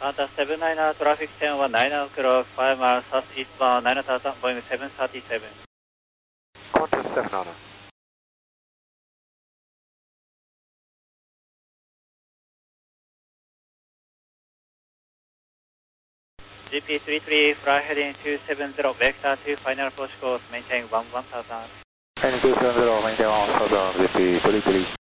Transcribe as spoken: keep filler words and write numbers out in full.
Qantas seven niner, traffic ten one, nine o'clock, five miles southeastbound, nine thousand, Boeing seven thirty-seven. Qantas seven niner. G P three three, fly heading two seven zero, vector two, final approach course, maintain one one thousand. Heading two seven zero, maintain one one thousand, G P three three.